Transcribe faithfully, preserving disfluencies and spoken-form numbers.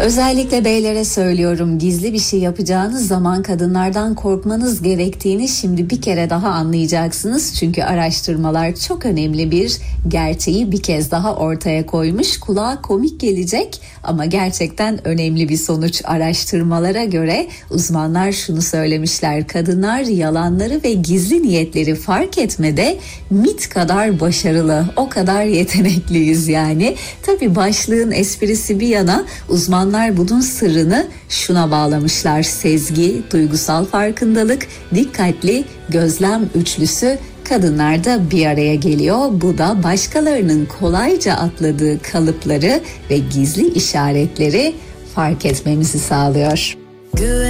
Özellikle beylere söylüyorum, gizli bir şey yapacağınız zaman kadınlardan korkmanız gerektiğini şimdi bir kere daha anlayacaksınız. Çünkü araştırmalar çok önemli bir gerçeği bir kez daha ortaya koymuş. Kulağa komik gelecek ama gerçekten önemli bir sonuç. Araştırmalara göre uzmanlar şunu söylemişler: kadınlar yalanları ve gizli niyetleri fark etmede mit kadar başarılı, o kadar yetenekliyiz yani. Tabii başlığın esprisi bir yana, uzmanlar bunun sırrını şuna bağlamışlar: sezgi, duygusal farkındalık, dikkatli gözlem üçlüsü kadınlarda bir araya geliyor. Bu da başkalarının kolayca atladığı kalıpları ve gizli işaretleri fark etmemizi sağlıyor.